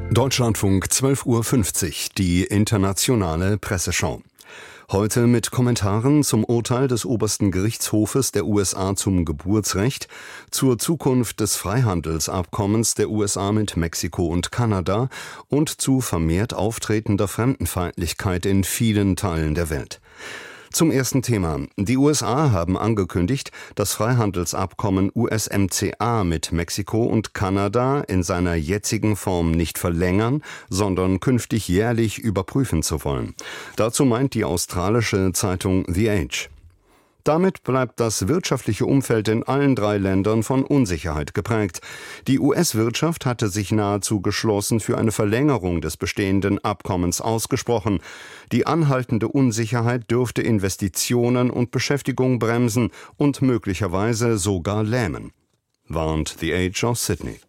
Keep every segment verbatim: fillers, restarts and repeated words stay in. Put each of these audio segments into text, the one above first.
Deutschlandfunk zwölf Uhr fünfzig, die internationale Presseschau. Heute mit Kommentaren zum Urteil des obersten Gerichtshofes der U S A zum Geburtsrecht, zur Zukunft des Freihandelsabkommens der U S A mit Mexiko und Kanada und zu vermehrt auftretender Fremdenfeindlichkeit in vielen Teilen der Welt. Zum ersten Thema. Die U S A haben angekündigt, das Freihandelsabkommen U S M C A mit Mexiko und Kanada in seiner jetzigen Form nicht verlängern, sondern künftig jährlich überprüfen zu wollen. Dazu meint die australische Zeitung The Age. Damit bleibt das wirtschaftliche Umfeld in allen drei Ländern von Unsicherheit geprägt. Die U S-Wirtschaft hatte sich nahezu geschlossen für eine Verlängerung des bestehenden Abkommens ausgesprochen. Die anhaltende Unsicherheit dürfte Investitionen und Beschäftigung bremsen und möglicherweise sogar lähmen, warnt The Age aus Sydney.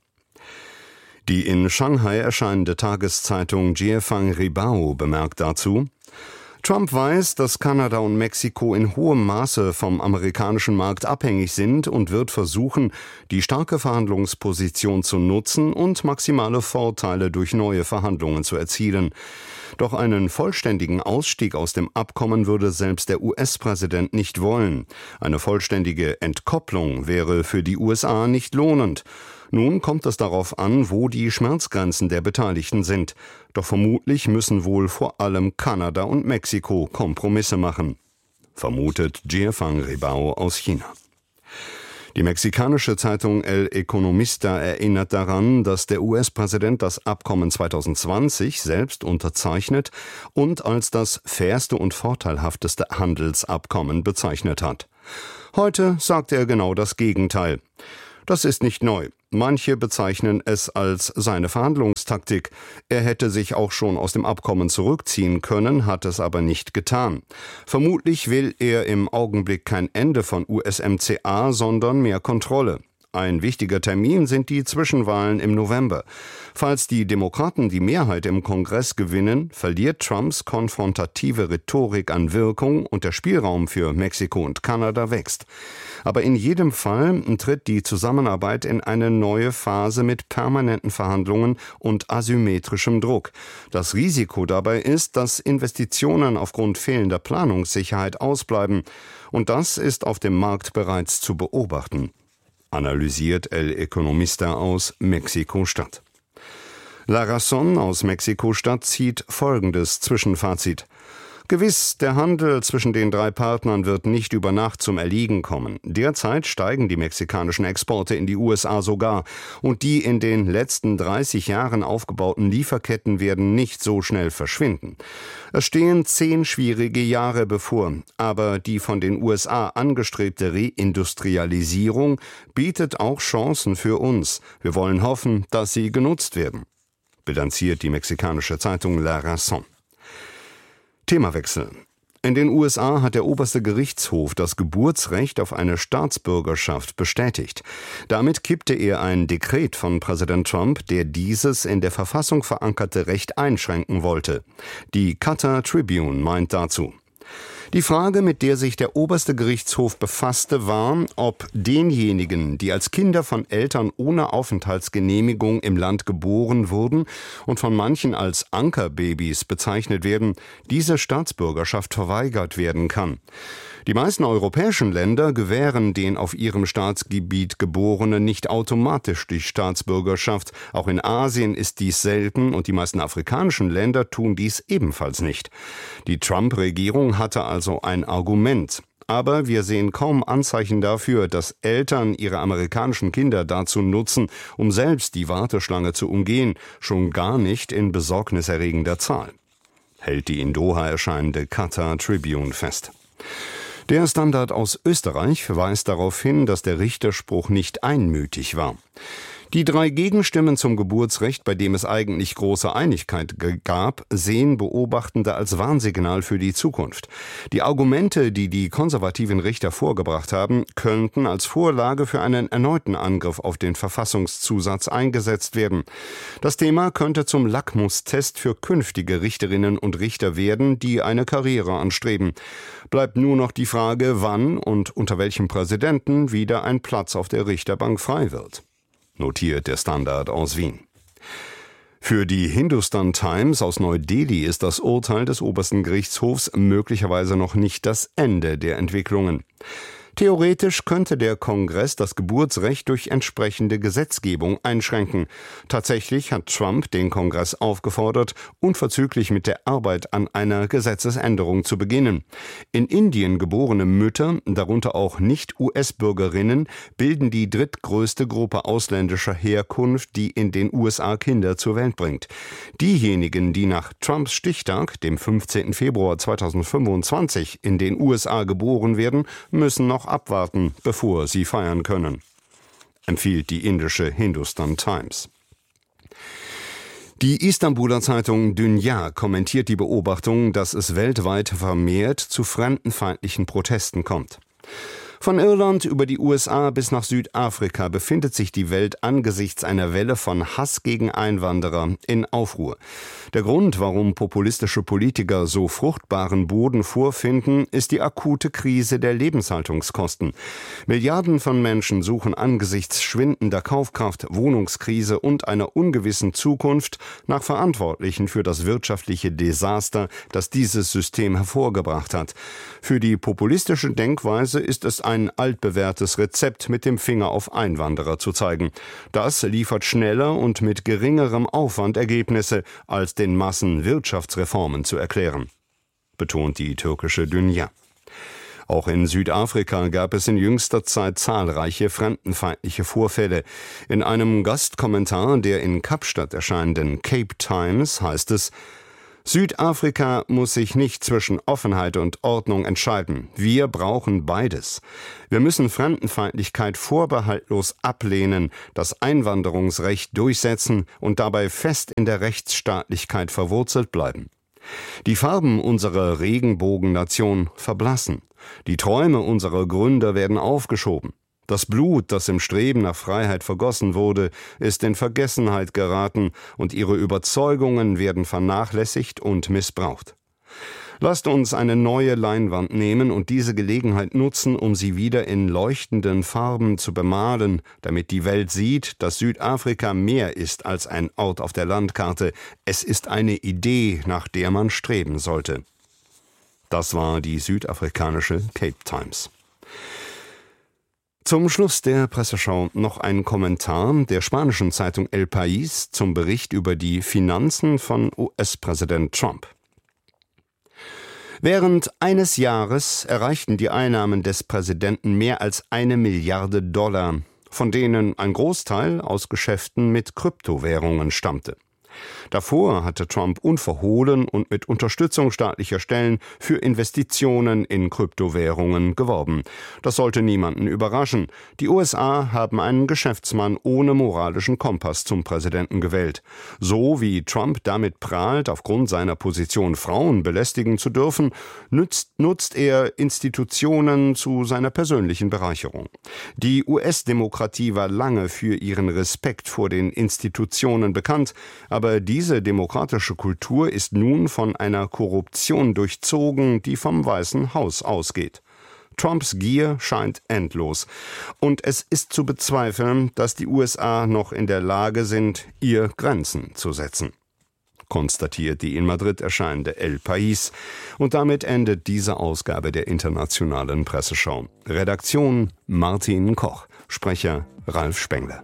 Die in Shanghai erscheinende Tageszeitung Jiefang Ribao bemerkt dazu: Trump weiß, dass Kanada und Mexiko in hohem Maße vom amerikanischen Markt abhängig sind und wird versuchen, die starke Verhandlungsposition zu nutzen und maximale Vorteile durch neue Verhandlungen zu erzielen. Doch einen vollständigen Ausstieg aus dem Abkommen würde selbst der U S-Präsident nicht wollen. Eine vollständige Entkopplung wäre für die U S A nicht lohnend. Nun kommt es darauf an, wo die Schmerzgrenzen der Beteiligten sind. Doch vermutlich müssen wohl vor allem Kanada und Mexiko Kompromisse machen, vermutet Jiefang Ribao aus China. Die mexikanische Zeitung El Economista erinnert daran, dass der U S-Präsident das Abkommen zwanzig zwanzig selbst unterzeichnet und als das fairste und vorteilhafteste Handelsabkommen bezeichnet hat. Heute sagt er genau das Gegenteil. Das ist nicht neu. Manche bezeichnen es als seine Verhandlungstaktik. Er hätte sich auch schon aus dem Abkommen zurückziehen können, hat es aber nicht getan. Vermutlich will er im Augenblick kein Ende von U S M C A, sondern mehr Kontrolle. Ein wichtiger Termin sind die Zwischenwahlen im November. Falls die Demokraten die Mehrheit im Kongress gewinnen, verliert Trumps konfrontative Rhetorik an Wirkung und der Spielraum für Mexiko und Kanada wächst. Aber in jedem Fall tritt die Zusammenarbeit in eine neue Phase mit permanenten Verhandlungen und asymmetrischem Druck. Das Risiko dabei ist, dass Investitionen aufgrund fehlender Planungssicherheit ausbleiben. Und das ist auf dem Markt bereits zu beobachten, analysiert El Economista aus Mexiko-Stadt. La Razón aus Mexiko-Stadt zieht folgendes Zwischenfazit: Gewiss, der Handel zwischen den drei Partnern wird nicht über Nacht zum Erliegen kommen. Derzeit steigen die mexikanischen Exporte in die U S A sogar. Und die in den letzten dreißig Jahren aufgebauten Lieferketten werden nicht so schnell verschwinden. Es stehen zehn schwierige Jahre bevor. Aber die von den U S A angestrebte Reindustrialisierung bietet auch Chancen für uns. Wir wollen hoffen, dass sie genutzt werden, bilanziert die mexikanische Zeitung La Razón. Themawechsel. In den U S A hat der oberste Gerichtshof das Geburtsrecht auf eine Staatsbürgerschaft bestätigt. Damit kippte er ein Dekret von Präsident Trump, der dieses in der Verfassung verankerte Recht einschränken wollte. Die Qatar Tribune meint dazu: Die Frage, mit der sich der oberste Gerichtshof befasste, war, ob denjenigen, die als Kinder von Eltern ohne Aufenthaltsgenehmigung im Land geboren wurden und von manchen als Ankerbabys bezeichnet werden, diese Staatsbürgerschaft verweigert werden kann. Die meisten europäischen Länder gewähren den auf ihrem Staatsgebiet Geborenen nicht automatisch die Staatsbürgerschaft. Auch in Asien ist dies selten und die meisten afrikanischen Länder tun dies ebenfalls nicht. Die Trump-Regierung hatte also ein Argument. Aber wir sehen kaum Anzeichen dafür, dass Eltern ihre amerikanischen Kinder dazu nutzen, um selbst die Warteschlange zu umgehen, schon gar nicht in besorgniserregender Zahl, hält die in Doha erscheinende Qatar Tribune fest. Der Standard aus Österreich weist darauf hin, dass der Richterspruch nicht einmütig war. Die drei Gegenstimmen zum Geburtsrecht, bei dem es eigentlich große Einigkeit gab, sehen Beobachtende als Warnsignal für die Zukunft. Die Argumente, die die konservativen Richter vorgebracht haben, könnten als Vorlage für einen erneuten Angriff auf den Verfassungszusatz eingesetzt werden. Das Thema könnte zum Lackmustest für künftige Richterinnen und Richter werden, die eine Karriere anstreben. Bleibt nur noch die Frage, wann und unter welchem Präsidenten wieder ein Platz auf der Richterbank frei wird, notiert der Standard aus Wien. Für die Hindustan Times aus Neu-Delhi ist das Urteil des obersten Gerichtshofs möglicherweise noch nicht das Ende der Entwicklungen. Theoretisch könnte der Kongress das Geburtsrecht durch entsprechende Gesetzgebung einschränken. Tatsächlich hat Trump den Kongress aufgefordert, unverzüglich mit der Arbeit an einer Gesetzesänderung zu beginnen. In Indien geborene Mütter, darunter auch Nicht-U S-Bürgerinnen, bilden die drittgrößte Gruppe ausländischer Herkunft, die in den U S A Kinder zur Welt bringt. Diejenigen, die nach Trumps Stichtag, dem fünfzehnten Februar zweitausendfünfundzwanzig, in den U S A geboren werden, müssen noch abwarten, bevor sie feiern können, empfiehlt die indische Hindustan Times. Die Istanbuler Zeitung Dünya kommentiert die Beobachtung, dass es weltweit vermehrt zu fremdenfeindlichen Protesten kommt. Von Irland über die U S A bis nach Südafrika befindet sich die Welt angesichts einer Welle von Hass gegen Einwanderer in Aufruhr. Der Grund, warum populistische Politiker so fruchtbaren Boden vorfinden, ist die akute Krise der Lebenshaltungskosten. Milliarden von Menschen suchen angesichts schwindender Kaufkraft, Wohnungskrise und einer ungewissen Zukunft nach Verantwortlichen für das wirtschaftliche Desaster, das dieses System hervorgebracht hat. Für die populistische Denkweise ist es ein altbewährtes Rezept, mit dem Finger auf Einwanderer zu zeigen. Das liefert schneller und mit geringerem Aufwand Ergebnisse, als den Massen Wirtschaftsreformen zu erklären, betont die türkische Dünya. Auch in Südafrika gab es in jüngster Zeit zahlreiche fremdenfeindliche Vorfälle. In einem Gastkommentar der in Kapstadt erscheinenden Cape Times heißt es: Südafrika muss sich nicht zwischen Offenheit und Ordnung entscheiden. Wir brauchen beides. Wir müssen Fremdenfeindlichkeit vorbehaltlos ablehnen, das Einwanderungsrecht durchsetzen und dabei fest in der Rechtsstaatlichkeit verwurzelt bleiben. Die Farben unserer Regenbogennation verblassen. Die Träume unserer Gründer werden aufgeschoben. Das Blut, das im Streben nach Freiheit vergossen wurde, ist in Vergessenheit geraten und ihre Überzeugungen werden vernachlässigt und missbraucht. Lasst uns eine neue Leinwand nehmen und diese Gelegenheit nutzen, um sie wieder in leuchtenden Farben zu bemalen, damit die Welt sieht, dass Südafrika mehr ist als ein Ort auf der Landkarte. Es ist eine Idee, nach der man streben sollte. Das war die südafrikanische Cape Times. Zum Schluss der Presseschau noch ein Kommentar der spanischen Zeitung El País zum Bericht über die Finanzen von U S-Präsident Trump. Während eines Jahres erreichten die Einnahmen des Präsidenten mehr als eine Milliarde Dollar, von denen ein Großteil aus Geschäften mit Kryptowährungen stammte. Davor hatte Trump unverhohlen und mit Unterstützung staatlicher Stellen für Investitionen in Kryptowährungen geworben. Das sollte niemanden überraschen. Die U S A haben einen Geschäftsmann ohne moralischen Kompass zum Präsidenten gewählt. So wie Trump damit prahlt, aufgrund seiner Position Frauen belästigen zu dürfen, nutzt, nutzt er Institutionen zu seiner persönlichen Bereicherung. Die U S-Demokratie war lange für ihren Respekt vor den Institutionen bekannt, aber diese demokratische Kultur ist nun von einer Korruption durchzogen, die vom Weißen Haus ausgeht. Trumps Gier scheint endlos. Und es ist zu bezweifeln, dass die U S A noch in der Lage sind, ihr Grenzen zu setzen, konstatiert die in Madrid erscheinende El País. Und damit endet diese Ausgabe der Internationalen Presseschau. Redaktion Martin Koch, Sprecher Ralf Spengler.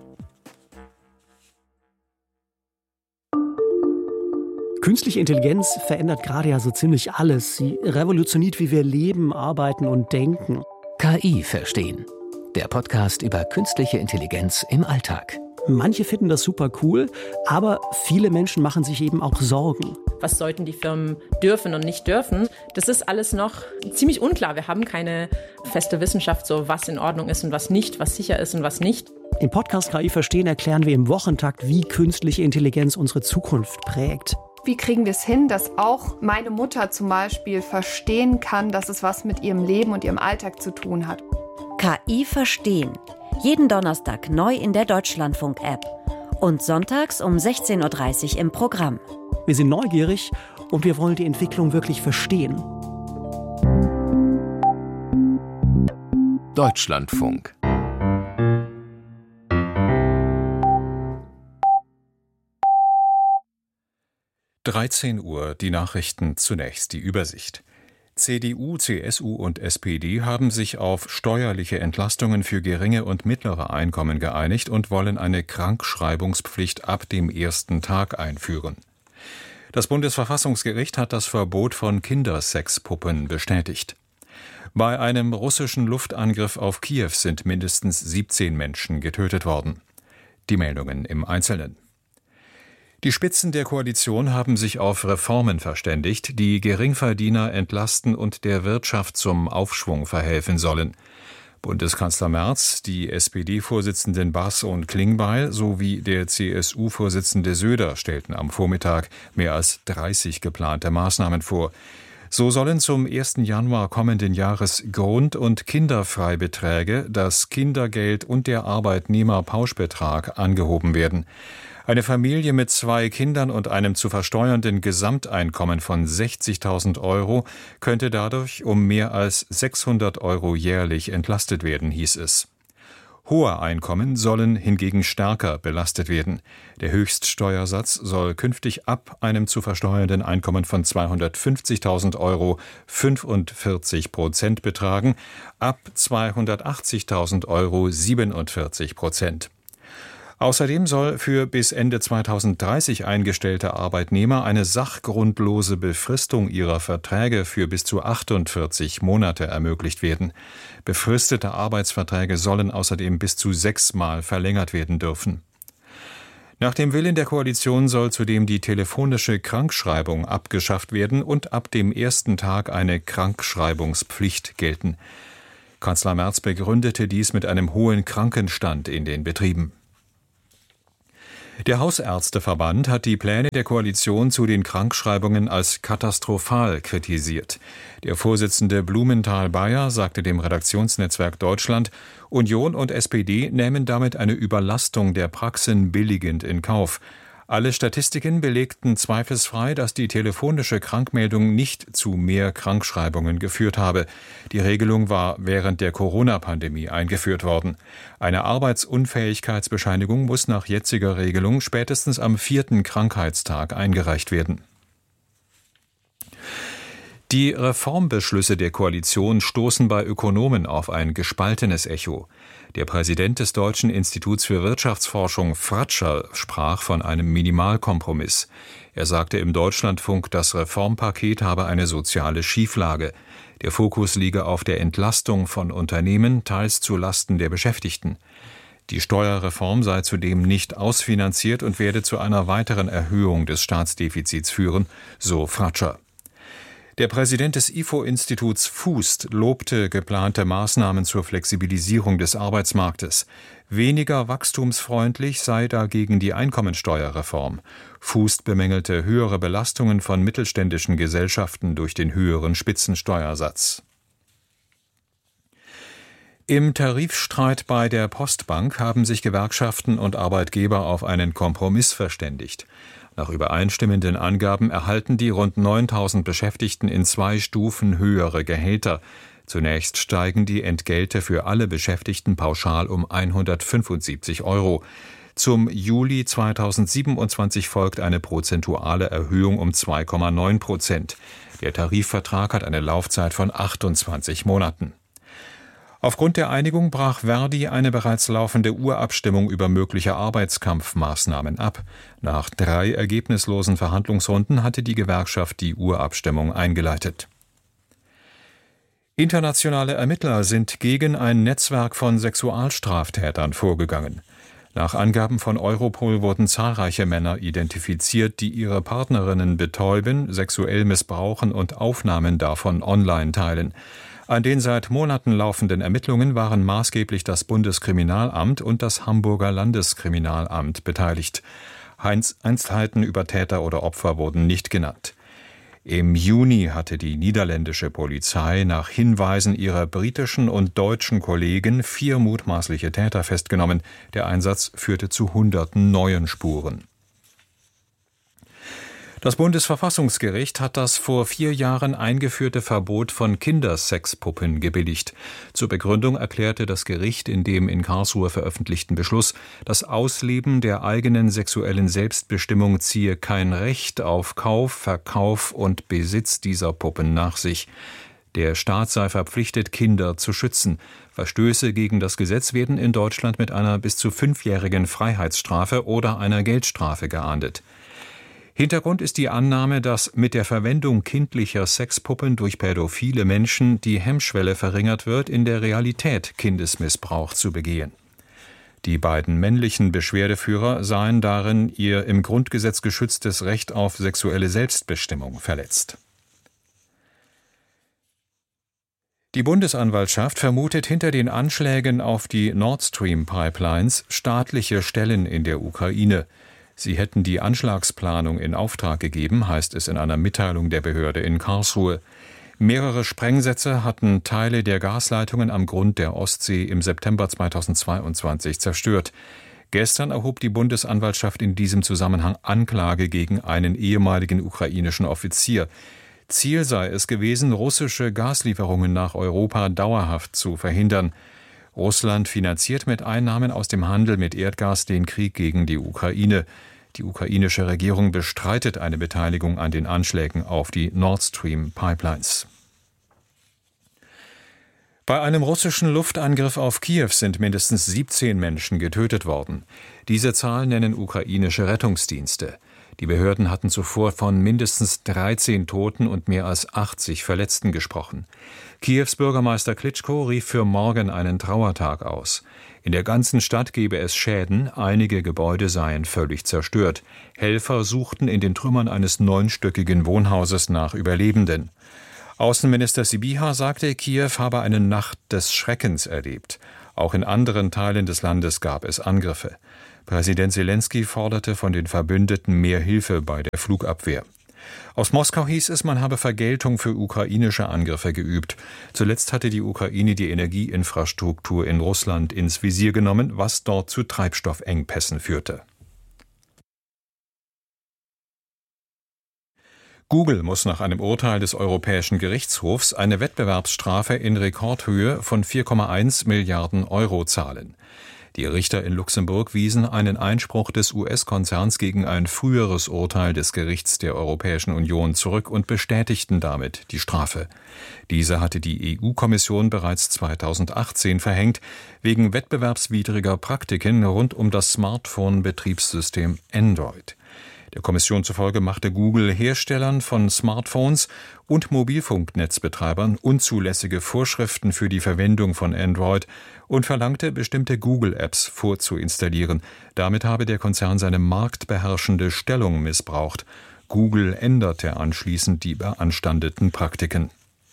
Künstliche Intelligenz verändert gerade ja so ziemlich alles. Sie revolutioniert, wie wir leben, arbeiten und denken. K I verstehen. Der Podcast über künstliche Intelligenz im Alltag. Manche finden das super cool, aber viele Menschen machen sich eben auch Sorgen. Was sollten die Firmen dürfen und nicht dürfen? Das ist alles noch ziemlich unklar. Wir haben keine feste Wissenschaft, so was in Ordnung ist und was nicht, was sicher ist und was nicht. Im Podcast K I verstehen erklären wir im Wochentakt, wie künstliche Intelligenz unsere Zukunft prägt. Wie kriegen wir es hin, dass auch meine Mutter zum Beispiel verstehen kann, dass es was mit ihrem Leben und ihrem Alltag zu tun hat? K I verstehen. Jeden Donnerstag neu in der Deutschlandfunk-App. Und sonntags um sechzehn Uhr dreißig im Programm. Wir sind neugierig und wir wollen die Entwicklung wirklich verstehen. Deutschlandfunk. dreizehn Uhr, die Nachrichten, zunächst die Übersicht. C D U, C S U und S P D haben sich auf steuerliche Entlastungen für geringe und mittlere Einkommen geeinigt und wollen eine Krankschreibungspflicht ab dem ersten Tag einführen. Das Bundesverfassungsgericht hat das Verbot von Kindersexpuppen bestätigt. Bei einem russischen Luftangriff auf Kiew sind mindestens siebzehn Menschen getötet worden. Die Meldungen im Einzelnen. Die Spitzen der Koalition haben sich auf Reformen verständigt, die Geringverdiener entlasten und der Wirtschaft zum Aufschwung verhelfen sollen. Bundeskanzler Merz, die S P D-Vorsitzenden Bass und Klingbeil sowie der C S U-Vorsitzende Söder stellten am Vormittag mehr als dreißig geplante Maßnahmen vor. So sollen zum ersten Januar kommenden Jahres Grund- und Kinderfreibeträge, das Kindergeld und der Arbeitnehmerpauschbetrag angehoben werden. Eine Familie mit zwei Kindern und einem zu versteuernden Gesamteinkommen von sechzigtausend Euro könnte dadurch um mehr als sechshundert Euro jährlich entlastet werden, hieß es. Hohe Einkommen sollen hingegen stärker belastet werden. Der Höchststeuersatz soll künftig ab einem zu versteuernden Einkommen von zweihundertfünfzigtausend Euro fünfundvierzig Prozent betragen, ab zweihundertachtzigtausend Euro siebenundvierzig Prozent. Außerdem soll für bis Ende zweitausenddreißig eingestellte Arbeitnehmer eine sachgrundlose Befristung ihrer Verträge für bis zu achtundvierzig Monate ermöglicht werden. Befristete Arbeitsverträge sollen außerdem bis zu sechsmal verlängert werden dürfen. Nach dem Willen der Koalition soll zudem die telefonische Krankschreibung abgeschafft werden und ab dem ersten Tag eine Krankschreibungspflicht gelten. Kanzler Merz begründete dies mit einem hohen Krankenstand in den Betrieben. Der Hausärzteverband hat die Pläne der Koalition zu den Krankschreibungen als katastrophal kritisiert. Der Vorsitzende Blumenthal-Bayer sagte dem Redaktionsnetzwerk Deutschland, Union und S P D nähmen damit eine Überlastung der Praxen billigend in Kauf. Alle Statistiken belegten zweifelsfrei, dass die telefonische Krankmeldung nicht zu mehr Krankschreibungen geführt habe. Die Regelung war während der Corona-Pandemie eingeführt worden. Eine Arbeitsunfähigkeitsbescheinigung muss nach jetziger Regelung spätestens am vierten Krankheitstag eingereicht werden. Die Reformbeschlüsse der Koalition stoßen bei Ökonomen auf ein gespaltenes Echo. Der Präsident des Deutschen Instituts für Wirtschaftsforschung, Fratscher, sprach von einem Minimalkompromiss. Er sagte im Deutschlandfunk, das Reformpaket habe eine soziale Schieflage. Der Fokus liege auf der Entlastung von Unternehmen, teils zu Lasten der Beschäftigten. Die Steuerreform sei zudem nicht ausfinanziert und werde zu einer weiteren Erhöhung des Staatsdefizits führen, so Fratscher. Der Präsident des I F O-Instituts Fußt lobte geplante Maßnahmen zur Flexibilisierung des Arbeitsmarktes. Weniger wachstumsfreundlich sei dagegen die Einkommensteuerreform. Fußt bemängelte höhere Belastungen von mittelständischen Gesellschaften durch den höheren Spitzensteuersatz. Im Tarifstreit bei der Postbank haben sich Gewerkschaften und Arbeitgeber auf einen Kompromiss verständigt. Nach übereinstimmenden Angaben erhalten die rund neuntausend Beschäftigten in zwei Stufen höhere Gehälter. Zunächst steigen die Entgelte für alle Beschäftigten pauschal um hundertfünfundsiebzig Euro. Zum Juli zweitausendsiebenundzwanzig folgt eine prozentuale Erhöhung um zwei Komma neun Prozent. Der Tarifvertrag hat eine Laufzeit von achtundzwanzig Monaten. Aufgrund der Einigung brach Verdi eine bereits laufende Urabstimmung über mögliche Arbeitskampfmaßnahmen ab. Nach drei ergebnislosen Verhandlungsrunden hatte die Gewerkschaft die Urabstimmung eingeleitet. Internationale Ermittler sind gegen ein Netzwerk von Sexualstraftätern vorgegangen. Nach Angaben von Europol wurden zahlreiche Männer identifiziert, die ihre Partnerinnen betäuben, sexuell missbrauchen und Aufnahmen davon online teilen. An den seit Monaten laufenden Ermittlungen waren maßgeblich das Bundeskriminalamt und das Hamburger Landeskriminalamt beteiligt. Einzelheiten über Täter oder Opfer wurden nicht genannt. Im Juni hatte die niederländische Polizei nach Hinweisen ihrer britischen und deutschen Kollegen vier mutmaßliche Täter festgenommen. Der Einsatz führte zu hunderten neuen Spuren. Das Bundesverfassungsgericht hat das vor vier Jahren eingeführte Verbot von Kindersexpuppen gebilligt. Zur Begründung erklärte das Gericht in dem in Karlsruhe veröffentlichten Beschluss, das Ausleben der eigenen sexuellen Selbstbestimmung ziehe kein Recht auf Kauf, Verkauf und Besitz dieser Puppen nach sich. Der Staat sei verpflichtet, Kinder zu schützen. Verstöße gegen das Gesetz werden in Deutschland mit einer bis zu fünfjährigen Freiheitsstrafe oder einer Geldstrafe geahndet. Hintergrund ist die Annahme, dass mit der Verwendung kindlicher Sexpuppen durch pädophile Menschen die Hemmschwelle verringert wird, in der Realität Kindesmissbrauch zu begehen. Die beiden männlichen Beschwerdeführer seien darin ihr im Grundgesetz geschütztes Recht auf sexuelle Selbstbestimmung verletzt. Die Bundesanwaltschaft vermutet hinter den Anschlägen auf die Nord Stream Pipelines staatliche Stellen in der Ukraine. Sie hätten die Anschlagsplanung in Auftrag gegeben, heißt es in einer Mitteilung der Behörde in Karlsruhe. Mehrere Sprengsätze hatten Teile der Gasleitungen am Grund der Ostsee im September zweitausendzweiundzwanzig zerstört. Gestern erhob die Bundesanwaltschaft in diesem Zusammenhang Anklage gegen einen ehemaligen ukrainischen Offizier. Ziel sei es gewesen, russische Gaslieferungen nach Europa dauerhaft zu verhindern. Russland finanziert mit Einnahmen aus dem Handel mit Erdgas den Krieg gegen die Ukraine. Die ukrainische Regierung bestreitet eine Beteiligung an den Anschlägen auf die Nord Stream Pipelines. Bei einem russischen Luftangriff auf Kiew sind mindestens siebzehn Menschen getötet worden. Diese Zahl nennen ukrainische Rettungsdienste. Die Behörden hatten zuvor von mindestens dreizehn Toten und mehr als achtzig Verletzten gesprochen. Kiews Bürgermeister Klitschko rief für morgen einen Trauertag aus. In der ganzen Stadt gebe es Schäden, einige Gebäude seien völlig zerstört. Helfer suchten in den Trümmern eines neunstöckigen Wohnhauses nach Überlebenden. Außenminister Sybiha sagte, Kiew habe eine Nacht des Schreckens erlebt. Auch in anderen Teilen des Landes gab es Angriffe. Präsident Selenskyj forderte von den Verbündeten mehr Hilfe bei der Flugabwehr. Aus Moskau hieß es, man habe Vergeltung für ukrainische Angriffe geübt. Zuletzt hatte die Ukraine die Energieinfrastruktur in Russland ins Visier genommen, was dort zu Treibstoffengpässen führte. Google muss nach einem Urteil des Europäischen Gerichtshofs eine Wettbewerbsstrafe in Rekordhöhe von vier Komma eins Milliarden Euro zahlen. Die Richter in Luxemburg wiesen einen Einspruch des U S-Konzerns gegen ein früheres Urteil des Gerichts der Europäischen Union zurück und bestätigten damit die Strafe. Diese hatte die E U-Kommission bereits zweitausendachtzehn verhängt, wegen wettbewerbswidriger Praktiken rund um das Smartphone-Betriebssystem Android. Der Kommission zufolge machte Google Herstellern von Smartphones und Mobilfunknetzbetreibern unzulässige Vorschriften für die Verwendung von Android und verlangte, bestimmte Google-Apps vorzuinstallieren. Damit habe der Konzern seine marktbeherrschende Stellung missbraucht. Google änderte anschließend die beanstandeten Praktiken.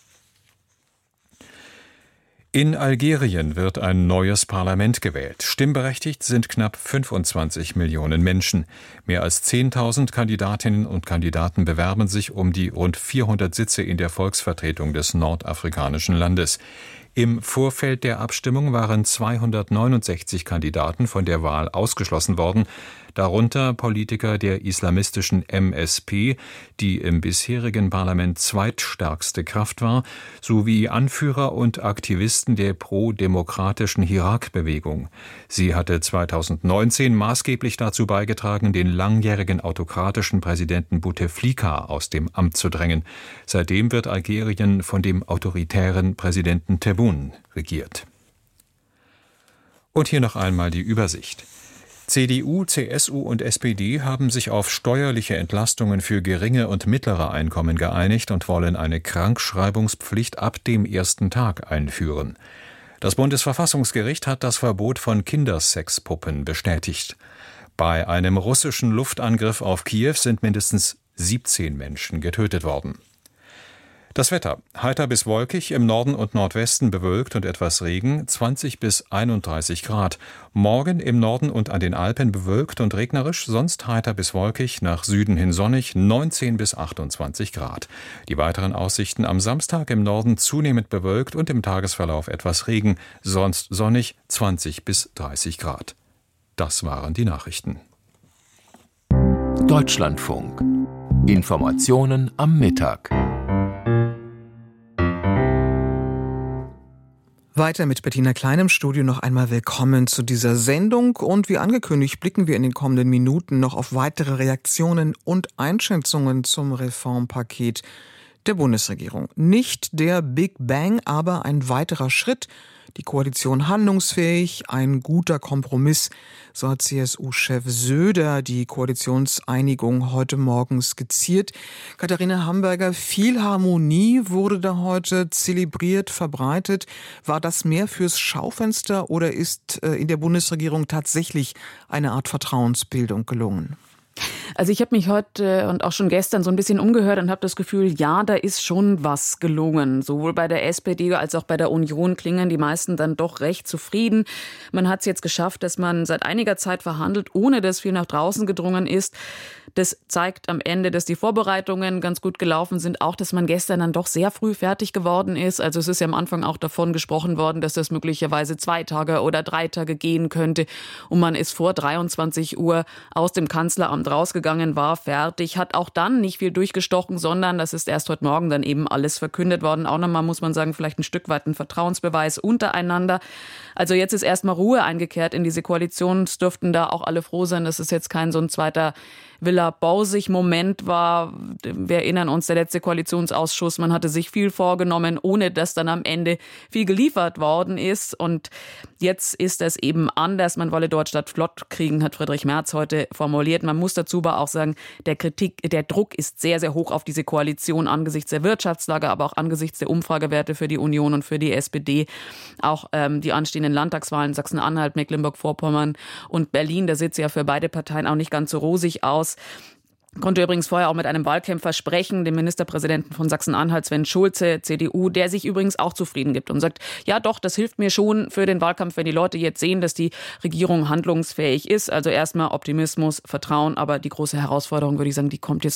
In Algerien wird ein neues Parlament gewählt. Stimmberechtigt sind knapp fünfundzwanzig Millionen Menschen. Mehr als zehntausend Kandidatinnen und Kandidaten bewerben sich um die rund vierhundert Sitze in der Volksvertretung des nordafrikanischen Landes. Im Vorfeld der Abstimmung waren zweihundertneunundsechzig Kandidaten von der Wahl ausgeschlossen worden, darunter Politiker der islamistischen M S P, die im bisherigen Parlament zweitstärkste Kraft war, sowie Anführer und Aktivisten der pro-demokratischen Hirak-Bewegung. Sie hatte zweitausendneunzehn maßgeblich dazu beigetragen, den langjährigen autokratischen Präsidenten Bouteflika aus dem Amt zu drängen. Seitdem wird Algerien von dem autoritären Präsidenten Tebboune regiert. Und hier noch einmal die Übersicht. C D U, C S U und S P D haben sich auf steuerliche Entlastungen für geringe und mittlere Einkommen geeinigt und wollen eine Krankschreibungspflicht ab dem ersten Tag einführen. Das Bundesverfassungsgericht hat das Verbot von Kindersexpuppen bestätigt. Bei einem russischen Luftangriff auf Kiew sind mindestens siebzehn Menschen getötet worden. Das Wetter: heiter bis wolkig, im Norden und Nordwesten bewölkt und etwas Regen, zwanzig bis einunddreißig Grad. Morgen im Norden und an den Alpen bewölkt und regnerisch, sonst heiter bis wolkig, nach Süden hin sonnig, neunzehn bis achtundzwanzig Grad. Die weiteren Aussichten: am Samstag im Norden zunehmend bewölkt und im Tagesverlauf etwas Regen, sonst sonnig, zwanzig bis dreißig Grad. Das waren die Nachrichten. Deutschlandfunk Informationen am Mittag. Weiter mit Bettina Klein im Studio. Noch einmal willkommen zu dieser Sendung. Und wie angekündigt, blicken wir in den kommenden Minuten noch auf weitere Reaktionen und Einschätzungen zum Reformpaket der Bundesregierung. Nicht der Big Bang, aber ein weiterer Schritt. Die Koalition handlungsfähig, ein guter Kompromiss, so hat C S U-Chef Söder die Koalitionseinigung heute Morgen skizziert. Katharina Hamburger, viel Harmonie wurde da heute zelebriert, verbreitet. War das mehr fürs Schaufenster oder ist in der Bundesregierung tatsächlich eine Art Vertrauensbildung gelungen? Also ich habe mich heute und auch schon gestern so ein bisschen umgehört und habe das Gefühl, ja, da ist schon was gelungen. Sowohl bei der S P D als auch bei der Union klingen die meisten dann doch recht zufrieden. Man hat es jetzt geschafft, dass man seit einiger Zeit verhandelt, ohne dass viel nach draußen gedrungen ist. Das zeigt am Ende, dass die Vorbereitungen ganz gut gelaufen sind, auch dass man gestern dann doch sehr früh fertig geworden ist. Also es ist ja am Anfang auch davon gesprochen worden, dass das möglicherweise zwei Tage oder drei Tage gehen könnte. Und man ist vor dreiundzwanzig Uhr aus dem Kanzleramt rausgegangen, war fertig, hat auch dann nicht viel durchgestochen, sondern das ist erst heute Morgen dann eben alles verkündet worden. Auch nochmal, muss man sagen, vielleicht ein Stück weit ein Vertrauensbeweis untereinander. Also jetzt ist erstmal Ruhe eingekehrt in diese Koalition. Es dürften da auch alle froh sein, dass es jetzt kein so ein zweiter Villa-Bausig-Moment war. Wir erinnern uns, der letzte Koalitionsausschuss, man hatte sich viel vorgenommen, ohne dass dann am Ende viel geliefert worden ist. Und jetzt ist es eben anders. Man wolle Deutschland flott kriegen, hat Friedrich Merz heute formuliert. Man muss dazu aber auch sagen, der Kritik, der Druck ist sehr, sehr hoch auf diese Koalition angesichts der Wirtschaftslage, aber auch angesichts der Umfragewerte für die Union und für die S P D. Auch ähm, die anstehenden Landtagswahlen Sachsen-Anhalt, Mecklenburg-Vorpommern und Berlin, da sieht es ja für beide Parteien auch nicht ganz so rosig aus. Konnte übrigens vorher auch mit einem Wahlkämpfer sprechen, dem Ministerpräsidenten von Sachsen-Anhalt, Sven Schulze, C D U, der sich übrigens auch zufrieden gibt und sagt, ja doch, das hilft mir schon für den Wahlkampf, wenn die Leute jetzt sehen, dass die Regierung handlungsfähig ist. Also erstmal Optimismus, Vertrauen, aber die große Herausforderung, würde ich sagen, die kommt jetzt